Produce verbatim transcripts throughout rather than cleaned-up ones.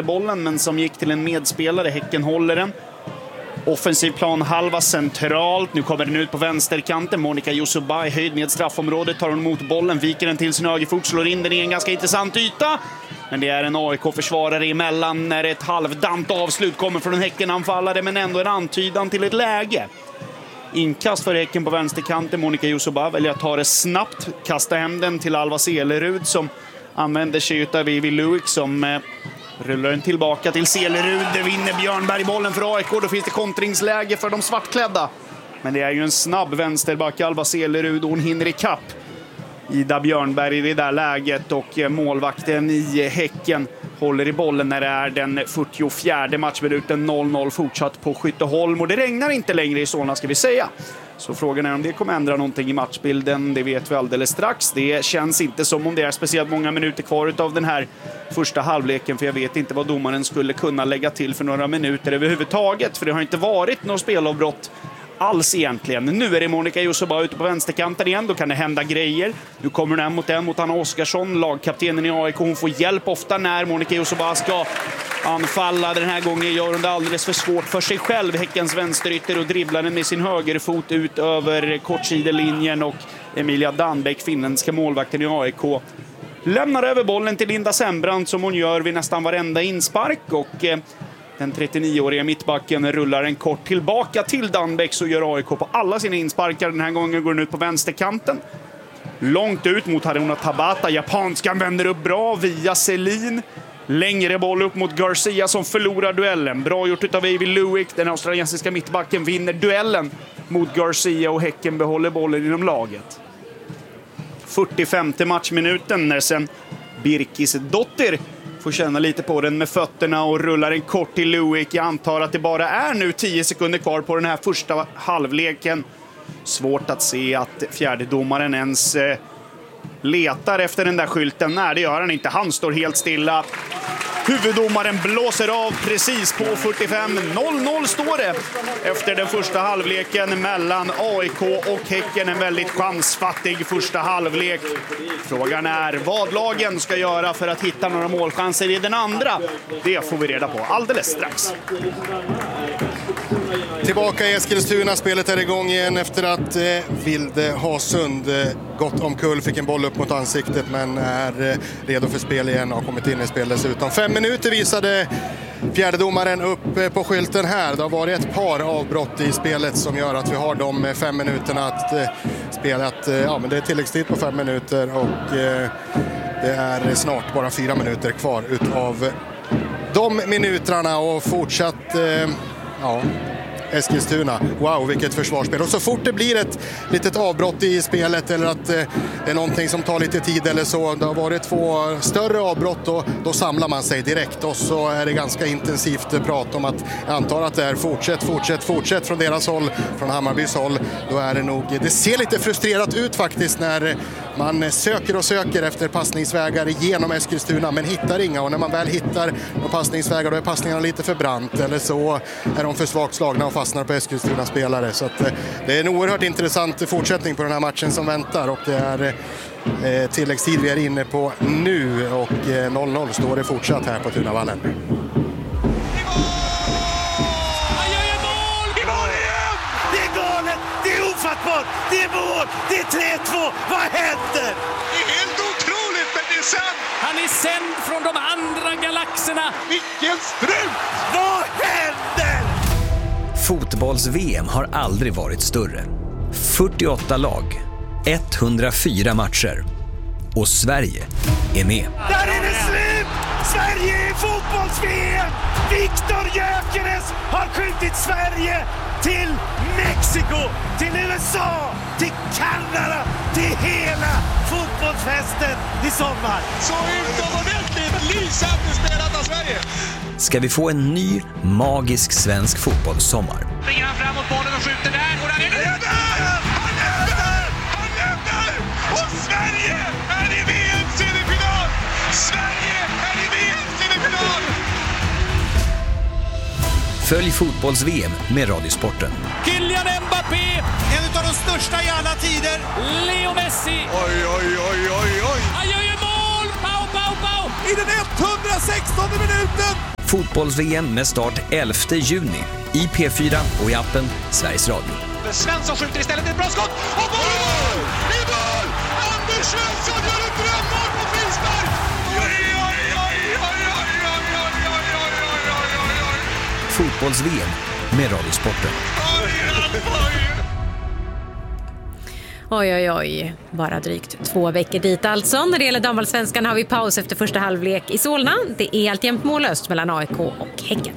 bollen men som gick till en medspelare. Häcken håller den. Offensiv plan halva centralt. Nu kommer den ut på vänsterkanten. Monica Yusubaj höjd med straffområdet. Tar hon mot bollen, viker den till sin högerfot, slår in den i en ganska intressant yta. Men det är en A I K-försvarare emellan när ett halvdant avslut kommer från en Häcken-anfallare, men ändå en antydan till ett läge. Inkast för Häcken på vänsterkanten. Monica Yusubaj väljer att ta det snabbt. Kasta hem den till Alva Selerud som använder sig av Vivi Luik som eh, rullar den tillbaka till Selerud. Det vinner Björnberg bollen för A I K. Då finns det kontringsläge för de svartklädda. Men det är ju en snabb vänsterback, Alva Selerud, och hon hinner i kapp Ida Björnberg i det där läget, och målvakten i Häcken håller i bollen när det är den fyrtiofjärde matchminuten. Noll noll fortsatt på Skytteholm, och det regnar inte längre i Solna, ska vi säga. Så frågan är om det kommer ändra någonting i matchbilden. Det vet vi alldeles strax. Det känns inte som om det är speciellt många minuter kvar av den här första halvleken, för jag vet inte vad domaren skulle kunna lägga till för några minuter överhuvudtaget, för det har inte varit något spelavbrott alls egentligen. Nu är det Monica Yusubaj ute på vänsterkanten igen. Då kan det hända grejer. Nu kommer den en mot en mot Anna Oskarsson, lagkaptenen i A I K. Hon får hjälp ofta när Monica Yusubaj ska anfalla. Den här gången gör hon det alldeles för svårt för sig själv, Häckens vänsterytter, och dribblar den med sin högerfot ut över kortsidelinjen, och Emilia Danbeck, finländska målvakten i A I K, lämnar över bollen till Linda Sembrant, som hon gör vid nästan varenda inspark, och eh, den trettionioåriga mittbacken rullar en kort tillbaka till Danbeck, så gör A I K på alla sina insparkar. Den här gången går den ut på vänsterkanten. Långt ut mot Haruna Tabata. Japanskan vänder upp bra via Selin. Längre boll upp mot Garcia som förlorar duellen. Bra gjort utav Avi Luik. Den australiensiska mittbacken vinner duellen mot Garcia, och Häcken behåller bollen inom laget. fyrtiofemte matchminuten när sen Birkis dotter får känna lite på den med fötterna och rullar en kort till Luik. Jag antar att det bara är nu tio sekunder kvar på den här första halvleken. Svårt att se att fjärdedomaren ens eh, letar efter den där skylten. Nej, det gör han inte. Han står helt stilla. Huvuddomaren blåser av precis på fyrtiofem. noll noll står det efter den första halvleken mellan A I K och Häcken. En väldigt chansfattig första halvlek. Frågan är vad lagen ska göra för att hitta några målchanser i den andra. Det får vi reda på alldeles strax. Tillbaka i Eskilstuna, spelet är igång igen efter att eh, Vilde Hasund eh, gått omkull, fick en boll upp mot ansiktet men är eh, redo för spel igen och har kommit in i spel dessutom. Fem minuter visade fjärdedomaren upp eh, på skylten här. Det har varit ett par avbrott i spelet som gör att vi har de eh, fem minuterna att eh, spela. Att, eh, ja, men det är tilläggstid på fem minuter och eh, det är snart bara fyra minuter kvar utav de minuterna och fortsatt... Eh, ja... Eskilstuna. Wow, vilket försvarsspel. Och så fort det blir ett litet avbrott i spelet eller att eh, det är någonting som tar lite tid eller så, det har varit två större avbrott och då samlar man sig direkt och så är det ganska intensivt prat om att jag antar att det är fortsätt, fortsätt, fortsätt från deras håll, från Hammarbys håll. Då är det nog, det ser lite frustrerat ut faktiskt när man söker och söker efter passningsvägar genom Eskilstuna men hittar inga, och när man väl hittar några passningsvägar då är passningarna lite för brant eller så är de för svagt slagna och fastnar på Eskilstuna spelare. Så att, eh, det är en oerhört intressant fortsättning på den här matchen som väntar och det är eh, tilläggstid vi är inne på nu och eh, noll noll står det fortsatt här på Tunavallen. Det är mål! Det är tre två! Vad händer? Det är helt otroligt, men det är sant! Han är sänd från de andra galaxerna! Vilken strut! Vad händer? Fotbolls-V M har aldrig varit större. fyrtioåtta lag, etthundrafyra matcher. Och Sverige är med. Där är det slut! Sverige är fotbolls-V M! Viktor Gyökeres har skjutit Sverige till Mexiko, till U S A, till Kanada, till hela fotbollsfesten i sommar. Så utomordentligt lysande spelat av Sverige. Ska vi få en ny magisk svensk fotbollssommar? Springer han fram mot bollen och skjuter där. Och där är det. Han lämnar! Han lämnar! Han lämnar! Och Sverige är i V M-semifinal! Sverige är i V M-semifinal! Följ fotbolls-V M med Radiosporten. Kylian Mbappé! En av de största i alla tider! Leo Messi! Oj, oj, oj, oj, oj! Han gör ju mål! Pau, pau, pau! I den etthundrasextonde minuten! Fotbolls-V M med start elfte juni i P fyra och i appen Sveriges Radio. Svensson skjuter istället ett bra skott. Och mål! I mål! Anders Svensson gör ett drömmål på frispark! Oj, oj, oj, oj, oj, oj, oj, oj, oj, oj, oj, oj. Fotbolls-V M med Radiosporten. Oj, oj, oj. Oj, oj, oj. Bara drygt två veckor dit alltså. När det gäller damallsvenskan har vi paus efter första halvlek i Solna. Det är alltjämt mållöst mellan A I K och Häcken.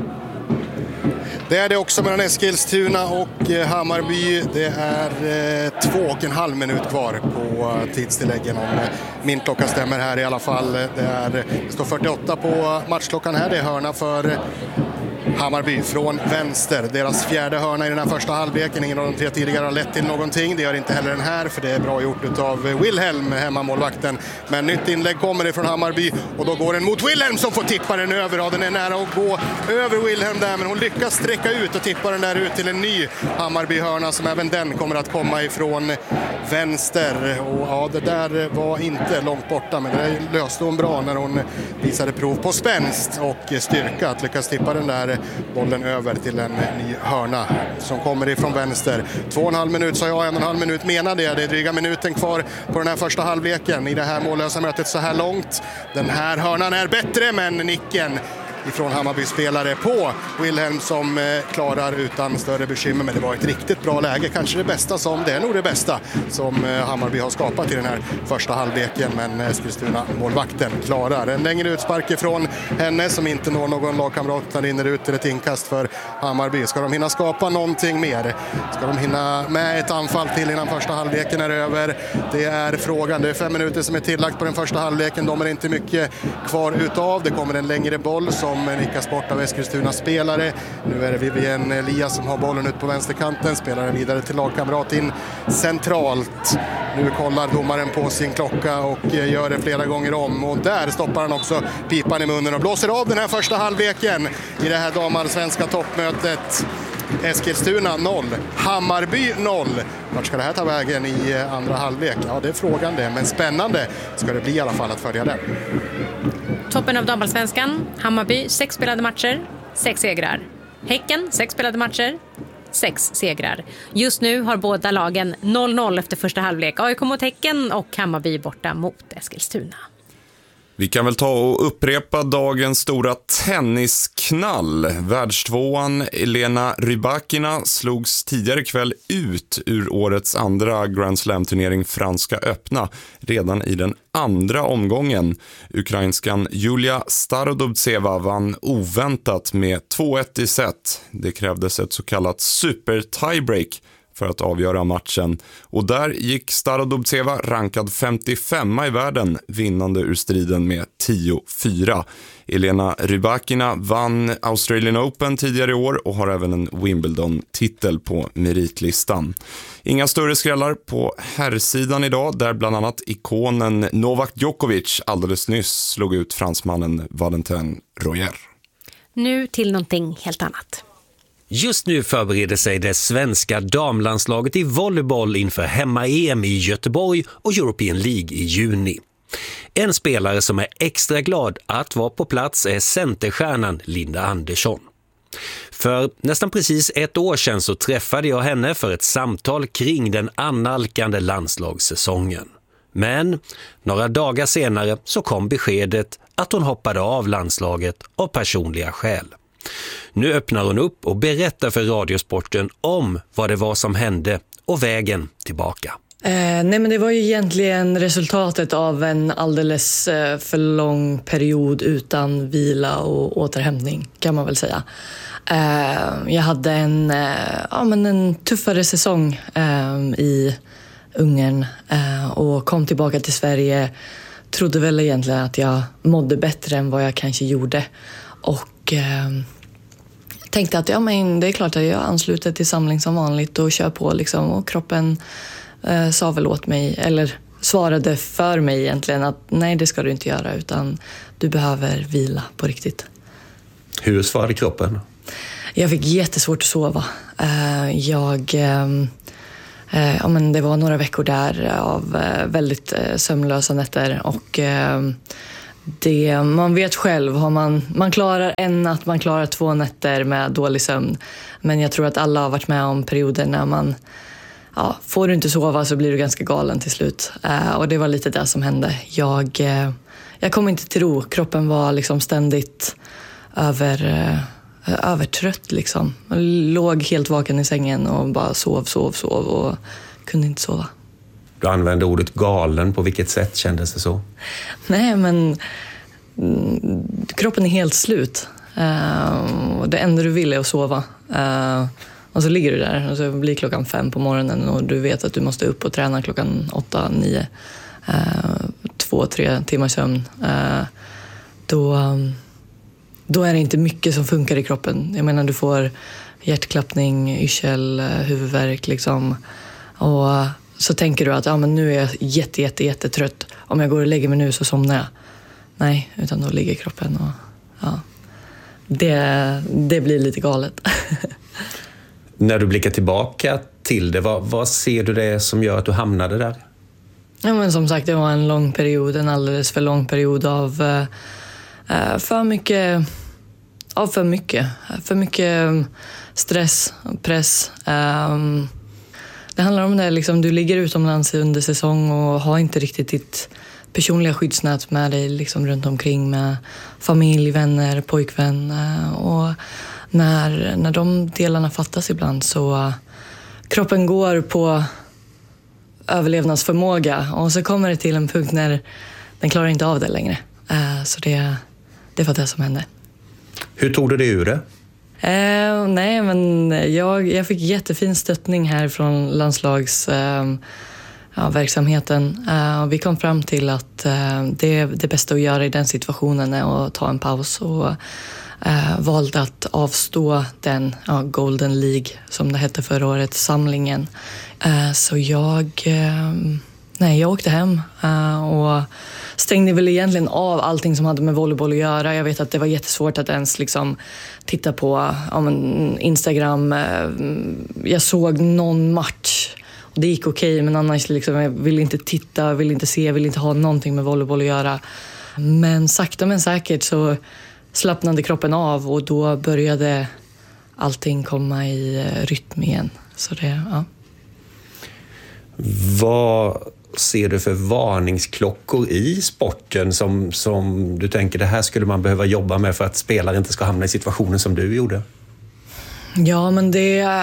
Det är det också mellan Eskilstuna och Hammarby. Det är eh, två och en halv minut kvar på tidstilläggen om min klocka stämmer här i alla fall. Det, är, det står fyrtioåtta på matchklockan här. Det är hörna för Hammarby från vänster. Deras fjärde hörna i den här första halvleken. Ingen av de tre tidigare har lett till någonting. Det gör inte heller den här, för det är bra gjort av Wilhelm, hemmamålvakten. Men nytt inlägg kommer ifrån Hammarby och då går den mot Wilhelm som får tippa den över. Ja, den är nära att gå över Wilhelm där, men hon lyckas sträcka ut och tippa den där ut till en ny Hammarby-hörna som även den kommer att komma ifrån vänster. Och ja, det där var inte långt borta, men det löste hon bra när hon visade prov på spänst och styrka att lyckas tippa den där bollen över till en ny hörna som kommer ifrån vänster. Två och en halv minut, sa jag, en och en halv minut menade jag. Det är dryga minuten kvar på den här första halvleken i det här mållösa mötet så här långt. Den här hörnan är bättre, men nicken ifrån Hammarby-spelare på Wilhelm som eh, klarar utan större bekymmer. Men det var ett riktigt bra läge, kanske det bästa som, det är nog det bästa som eh, Hammarby har skapat i den här första halvleken. Men Eskilstuna målvakten klarar en längre utspark ifrån henne som inte når någon lagkamrat utan rinner ut till ett inkast för Hammarby. Ska de hinna skapa någonting mer? Ska de hinna med ett anfall till innan första halvleken är över? Det är frågan. Det är fem minuter som är tillagt på den första halvleken. De är inte mycket kvar utav. Det kommer en längre boll som nickas bort av Eskilstuna spelare. Nu är det Vivian Elias som har bollen ut på vänsterkanten. Spelar vidare till lagkamrat in centralt. Nu kollar domaren på sin klocka och gör det flera gånger om. Och där stoppar han också pipan i munnen och blåser av den här första halvleken i det här damallsvenska toppmötet. Eskilstuna noll, Hammarby noll. Vart ska det här ta vägen i andra halvlek? Ja, det är frågan det, men spännande ska det bli i alla fall att följa den. Toppen av damallsvenskan. Hammarby, sex spelade matcher, sex segrar. Häcken, sex spelade matcher, sex segrar. Just nu har båda lagen noll noll efter första halvlek. A I K mot Häcken och Hammarby borta mot Eskilstuna. Vi kan väl ta och upprepa dagens stora tennisknall. Världstvåan Elena Rybakina slogs tidigare kväll ut ur årets andra Grand Slam-turnering Franska öppna redan i den andra omgången. Ukrainskan Julia Starodubtseva vann oväntat med två ett i set. Det krävdes ett så kallat super tiebreak för att avgöra matchen. Och där gick Starodubtseva rankad femtiofem i världen vinnande ur striden med tio fyra. Elena Rybakina vann Australian Open tidigare i år och har även en Wimbledon-titel på meritlistan. Inga större skrällar på herrsidan idag där bland annat ikonen Novak Djokovic alldeles nyss slog ut fransmannen Valentin Royer. Nu till någonting helt annat. Just nu förbereder sig det svenska damlandslaget i volleyboll inför hemma-E M i Göteborg och European League i juni. En spelare som är extra glad att vara på plats är centerstjärnan Linda Andersson. För nästan precis ett år sedan så träffade jag henne för ett samtal kring den annalkande landslagssäsongen. Men några dagar senare så kom beskedet att hon hoppade av landslaget av personliga skäl. Nu öppnar hon upp och berättar för Radiosporten om vad det var som hände och vägen tillbaka. Eh, nej men det var ju egentligen resultatet av en alldeles eh, för lång period utan vila och återhämtning kan man väl säga. Eh, jag hade en, eh, ja, men en tuffare säsong eh, i Ungern eh, och kom tillbaka till Sverige. Trodde väl egentligen att jag mådde bättre än vad jag kanske gjorde och eh, tänkte att ja, men det är klart att jag ansluter till samling som vanligt och kör på liksom, och kroppen eh, sa väl åt mig eller svarade för mig egentligen att nej, det ska du inte göra utan du behöver vila på riktigt. Hur svarade kroppen? Jag fick jättesvårt att sova. Eh, jag eh, eh, ja, men det var några veckor där av eh, väldigt eh, sömnlösa nätter och eh, det, man vet själv, har man, man klarar en natt, man klarar två nätter med dålig sömn. Men jag tror att alla har varit med om perioder när man, ja, får du inte sova så blir du ganska galen till slut. Uh, och det var lite det som hände. Jag, uh, jag kom inte till ro, kroppen var liksom ständigt över, uh, övertrött liksom. Jag låg helt vaken i sängen och bara sov, sov, sov och kunde inte sova. Du använde ordet galen. På vilket sätt kändes det så? Nej, men mm, kroppen är helt slut. Uh, och det enda du vill är att sova. Uh, och så ligger du där och så blir klockan fem på morgonen och du vet att du måste upp och träna klockan åtta, nio. Uh, två, tre timmar sömn. Uh, då, um, då är det inte mycket som funkar i kroppen. Jag menar, du får hjärtklappning, yrsel, huvudvärk liksom. Och så tänker du att ja, men nu är jag jätte, jätte, jätte trött. Om jag går och lägger mig nu så somnar jag. Nej, utan då ligger kroppen och ja, det, det blir lite galet. När du blickar tillbaka till det, vad, vad ser du det som gör att du hamnade där? Ja, men som sagt, det var en lång period, en alldeles för lång period av uh, för mycket, av för mycket, för mycket stress och press. Um, Det handlar om det, liksom, du ligger utomlands under säsong och har inte riktigt ditt personliga skyddsnät med dig liksom, runt omkring med familj, vänner, pojkvän. Och när, när de delarna fattas ibland så uh, kroppen går på överlevnadsförmåga och så kommer det till en punkt när den klarar inte av det längre. Uh, så det, det var det som hände. Hur tog du det ur det? Eh, nej, men jag, jag fick jättefin stöttning här från landslagsverksamheten. Eh, ja, verksamheten. Eh, vi kom fram till att eh, det, det bästa att göra i den situationen är att ta en paus och eh, valde att avstå den ja, Golden League som det hette förra året, samlingen. Eh, så jag, eh, nej, jag åkte hem eh, och stängde väl egentligen av allting som hade med volleyboll att göra. Jag vet att det var jättesvårt att ens liksom titta på ja, men Instagram. Jag såg någon match och det gick okej, okay, men annars liksom, jag ville inte titta, ville inte se, ville inte ha någonting med volleyboll att göra. Men sakta men säkert så slappnade kroppen av och då började allting komma i rytm igen. Så det, ja. Vad ser du för varningsklockor i sporten som, som du tänker det här skulle man behöva jobba med för att spelare inte ska hamna i situationen som du gjorde? Ja, men det...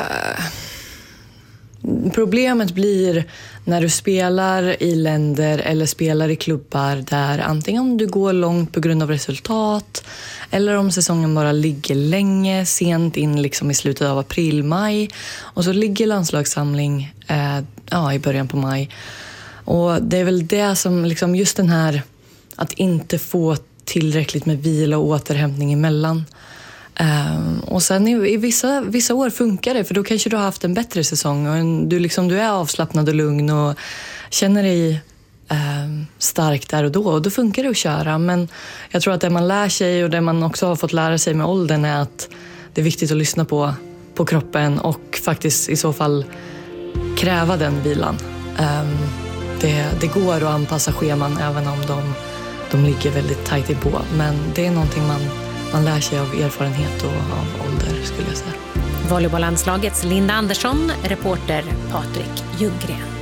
Problemet blir när du spelar i länder eller spelar i klubbar där antingen du går långt på grund av resultat eller om säsongen bara ligger länge, sent in liksom i slutet av april, maj och så ligger landslagssamling eh, ja, i början på maj. Och det är väl det som liksom just den här att inte få tillräckligt med vila och återhämtning emellan. Um, och sen i, i vissa, vissa år funkar det, för då kanske du har haft en bättre säsong och en, du, liksom, du är avslappnad och lugn och känner dig um, stark där och då, och då funkar det att köra. Men jag tror att det man lär sig och det man också har fått lära sig med åldern är att det är viktigt att lyssna på, på kroppen och faktiskt i så fall kräva den vilan. Um, det, det går att anpassa scheman även om de, de ligger väldigt tajt i på, men det är någonting man Man lär sig av erfarenhet och av ålder, skulle jag säga. Volleybollandslagets Linda Andersson, reporter Patrik Ljunggren.